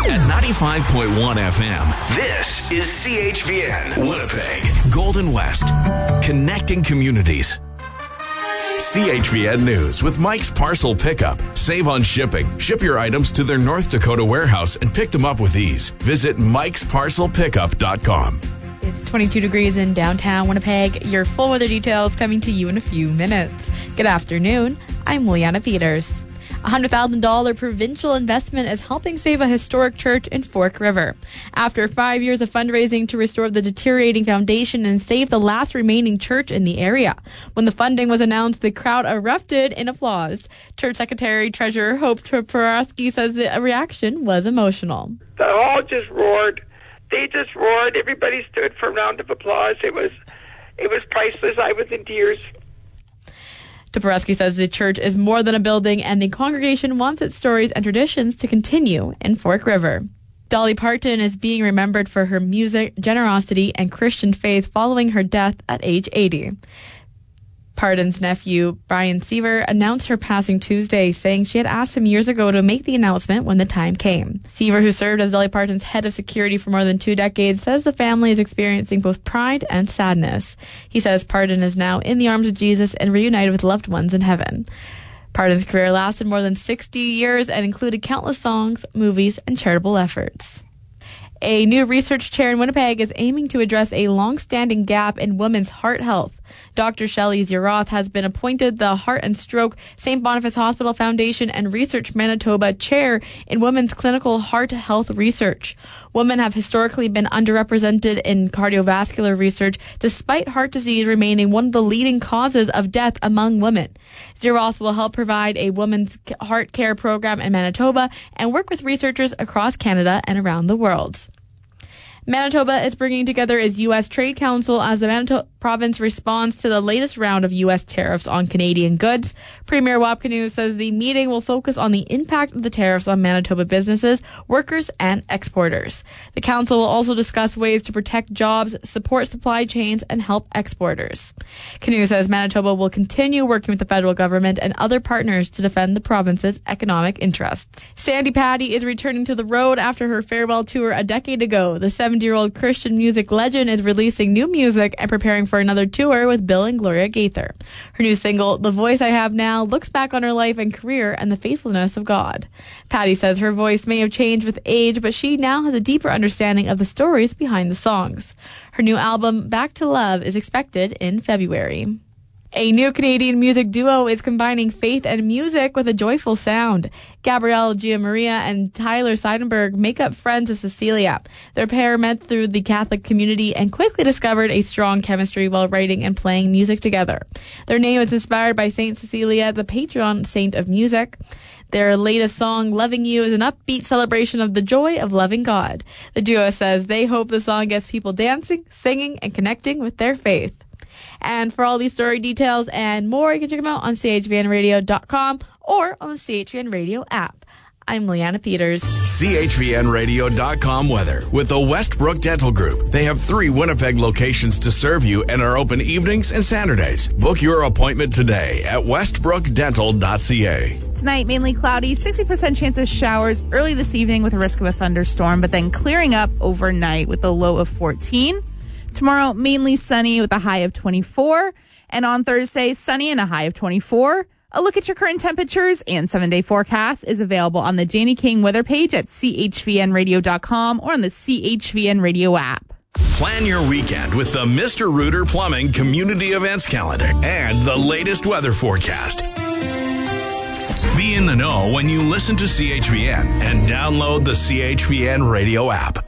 At 95.1 FM, this is CHVN, Winnipeg, Golden West, connecting communities. CHVN News with Mike's Parcel Pickup. Save on shipping. Ship your items to their North Dakota warehouse and pick them up with ease. Visit mikesparcelpickup.com. It's 22 degrees in downtown Winnipeg. Your full weather details coming to you in a few minutes. Good afternoon. I'm Leanna Peters. A $100,000 provincial investment is helping save a historic church in Fork River. After 5 years of fundraising to restore the deteriorating foundation and save the last remaining church in the area. When the funding was announced, the crowd erupted in applause. Church Secretary Treasurer Hope Toporowski says the reaction was emotional. The hall just roared. They just roared. Everybody stood for a round of applause. It was priceless. I was in tears. Toporowski says the church is more than a building and the congregation wants its stories and traditions to continue in Fork River. Dolly Parton is being remembered for her music, generosity, and Christian faith following her death at age 80. Parton's nephew, Brian Seaver, announced her passing Tuesday, saying she had asked him years ago to make the announcement when the time came. Seaver, who served as Dolly Parton's head of security for more than 2 decades, says the family is experiencing both pride and sadness. He says Parton is now in the arms of Jesus and reunited with loved ones in heaven. Parton's career lasted more than 60 years and included countless songs, movies, and charitable efforts. A new research chair in Winnipeg is aiming to address a long-standing gap in women's heart health. Dr. Shelley Zeroth has been appointed the Heart and Stroke St. Boniface Hospital Foundation and Research Manitoba Chair in Women's Clinical Heart Health Research. Women have historically been underrepresented in cardiovascular research, despite heart disease remaining one of the leading causes of death among women. Zeroth will help provide a women's heart care program in Manitoba and work with researchers across Canada and around the world. Manitoba is bringing together its U.S. Trade Council as the Manitoba province responds to the latest round of U.S. tariffs on Canadian goods. Premier Wapkanu says the meeting will focus on the impact of the tariffs on Manitoba businesses, workers, and exporters. The council will also discuss ways to protect jobs, support supply chains, and help exporters. Canoe says Manitoba will continue working with the federal government and other partners to defend the province's economic interests. Sandy Patty is returning to the road after her farewell tour a decade ago. The 70-year-old Christian music legend is releasing new music and preparing for another tour with Bill and Gloria Gaither. Her new single, The Voice I Have Now, looks back on her life and career and the faithfulness of God. Patty says her voice may have changed with age, but she now has a deeper understanding of the stories behind the songs. Her new album, Back to Love, is expected in February. A new Canadian music duo is combining faith and music with a joyful sound. Gabrielle Gianmaria and Tyler Seidenberg make up Friends of Cecilia. Their pair met through the Catholic community and quickly discovered a strong chemistry while writing and playing music together. Their name is inspired by Saint Cecilia, the patron saint of music. Their latest song, Loving You, is an upbeat celebration of the joy of loving God. The duo says they hope the song gets people dancing, singing, and connecting with their faith. And for all these story details and more, you can check them out on chvnradio.com or on the CHVN Radio app. I'm Leanna Peters. CHVNradio.com weather with the Westbrook Dental Group. They have 3 Winnipeg locations to serve you and are open evenings and Saturdays. Book your appointment today at westbrookdental.ca. Tonight, mainly cloudy, 60% chance of showers early this evening with a risk of a thunderstorm, but then clearing up overnight with a low of 14. Tomorrow, mainly sunny with a high of 24. And on Thursday, sunny and a high of 24. A look at your current temperatures and 7-day forecast is available on the Janie King weather page at chvnradio.com or on the CHVN Radio app. Plan your weekend with the Mr. Rooter Plumbing Community Events Calendar and the latest weather forecast. Be in the know when you listen to CHVN and download the CHVN Radio app.